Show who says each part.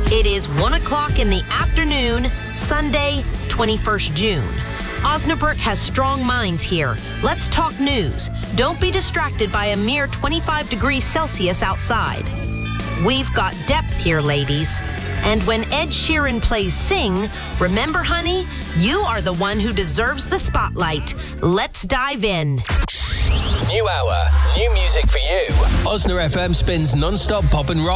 Speaker 1: It is 1 o'clock in the afternoon, Sunday, 21st June. Osnabrück has strong minds here. Let's talk news. Don't be distracted by a mere 25 degrees Celsius outside. We've got depth here, ladies. And when Ed Sheeran plays Sing, remember, honey, you are the one who deserves the spotlight. Let's dive in.
Speaker 2: New hour, new music for you. Osna FM spins non-stop pop and rock.